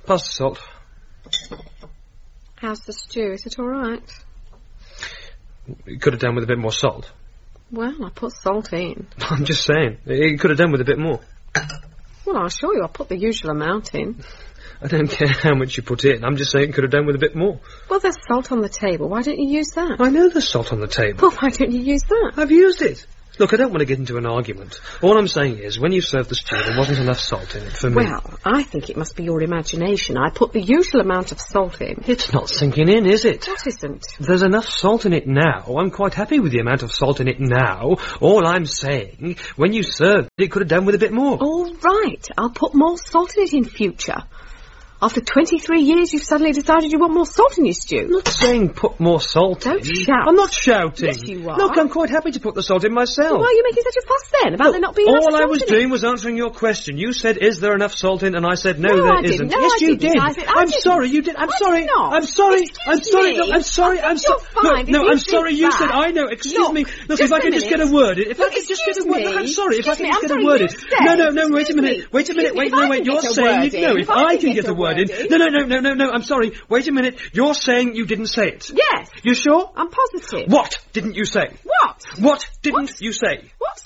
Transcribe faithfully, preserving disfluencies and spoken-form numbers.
Pass the salt. How's the stew? Is it all right? You could have done with a bit more salt. Well, I put salt in. I'm just saying. You could have done with a bit more. Well, I assure you I put the usual amount in. I don't care how much you put in. I'm just saying you could have done with a bit more. Well, there's salt on the table. Why don't you use that? I know there's salt on the table. Well, why don't you use that? I've used it. Look, I don't want to get into an argument. All I'm saying is, when you served the stew, there wasn't enough salt in it for me. Well, I think it must be your imagination. I put the usual amount of salt in. It's not sinking in, is it? What isn't? There's enough salt in it now. I'm quite happy with the amount of salt in it now. All I'm saying, when you served it, it could have done with a bit more. All right. I'll put more salt in it in future. After twenty-three years, you've suddenly decided you want more salt in your stew. I'm not saying put more salt Don't in. shout. I'm not shouting. Yes, you are. Look, I'm quite happy to put the salt in myself. Well, why are you making such a fuss then about Look, there not being enough all salt I was in doing it? was answering your question. You said, is there enough salt in? And I said, no, No, there I didn't. isn't. No, yes, I you didn't. did. I said- I I'm didn't. sorry, you did. I'm I sorry. did not. I'm sorry. Excuse I'm sorry. me. Look, I'm sorry. I I'm think sorry. you're fine. No, If no you I'm think sorry. You that- said, I know. Excuse Look, me. Look, just if I a could just get a minute. word in. If I Look, could just get a excuse word. Look, I'm me. sorry. If I Excuse could me, just I'm get a sorry, word you in. said- No, no, no. Wait a excuse minute. me. Wait a minute. Excuse me, Wait, if no, I wait. can You're get a saying word you. No, in, if if I I can can get get a a word word in. in. No, no, no, no, no, no. I'm sorry. Wait a minute. You're saying you didn't say it. Yes. You sure? I'm positive. What didn't you say? What? What didn't What? you say? What?